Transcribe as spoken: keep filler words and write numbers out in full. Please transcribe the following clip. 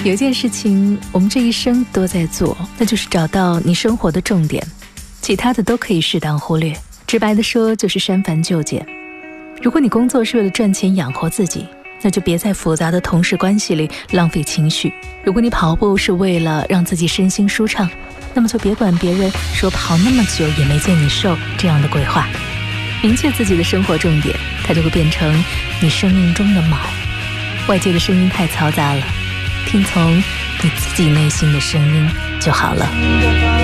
有一件事情我们这一生都在做，那就是找到你生活的重点，其他的都可以适当忽略。直白的说，就是删繁就简。如果你工作是为了赚钱养活自己，那就别在复杂的同事关系里浪费情绪。如果你跑步是为了让自己身心舒畅，那么就别管别人说跑那么久也没见你瘦这样的鬼话。明确自己的生活重点，它就会变成你生命中的锚。外界的声音太嘈杂了，听从你自己内心的声音就好了。